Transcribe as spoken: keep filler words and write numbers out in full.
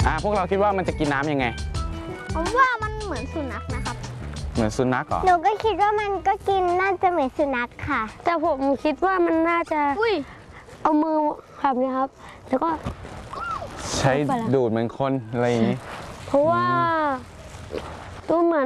อ่าพวกเราคิดว่ามันจะกินน้ำยังไงผมว่ามันเหมือนสุนัขนะครับเหมือนสุนัขเหรอหนูก็คิดว่ามันก็กินน่าจะเหมือนสุนัขค่ะแต่ผมคิดว่ามันน่าจะเอามือแบบนี้ครับแล้วก็ใช้ดูดเหมือนคนอะไรอย่างนี้เพราะว่าตัวเหมือน